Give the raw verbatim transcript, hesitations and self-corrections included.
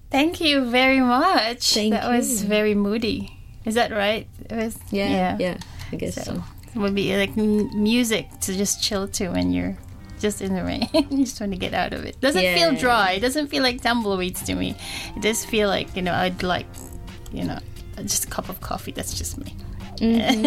Thank you very much. Thank that you. was very moody. Is that right? It was. Yeah, yeah, Yeah. I guess so. So it would be like m- music to just chill to when you're just in the rain. You just want to get out of it. Doesn't Yeah. feel dry. It doesn't feel like tumbleweeds to me. It does feel like, you know, I'd like, you know, just a cup of coffee. That's just me. Mhm.